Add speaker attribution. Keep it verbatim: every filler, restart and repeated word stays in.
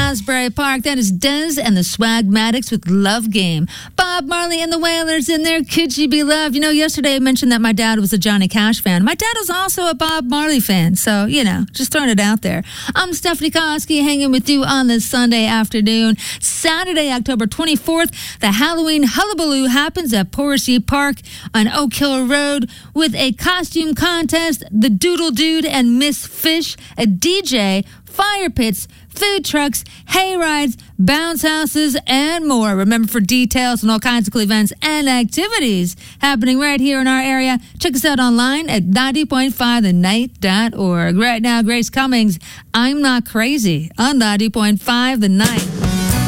Speaker 1: Asbury Park. That is Dez and the Swagmatics with Love Game. Bob Marley and the Wailers in there. Could You Be Loved? You know, yesterday I mentioned that my dad was a Johnny Cash fan. My dad was also a Bob Marley fan. So, you know, just throwing it out there. I'm Stephanie Koski hanging with you on this Sunday afternoon. Saturday, October twenty-fourth, the Halloween Hullabaloo happens at Poroshy Park on Oak Hill Road with a costume contest, the Doodle Dude and Miss Fish, a D J, fire pits, food trucks, hay rides, bounce houses, and more. Remember, for details on all kinds of cool events and activities happening right here in our area, check us out online at ninety point five the night dot org. Right now, Grace Cummings, I'm Not Crazy on ninety point five The Night.